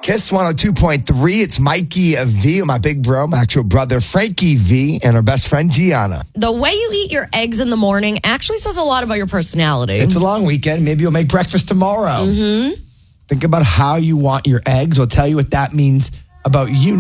Kiss 102.3. It's Mikey V, my big bro, my actual brother, Frankie V, and our best friend, Gianna. The way you eat your eggs in the morning actually says a lot about your personality. It's a long weekend. Maybe you'll make breakfast tomorrow. Think about how you want your eggs. We'll tell you what that means about you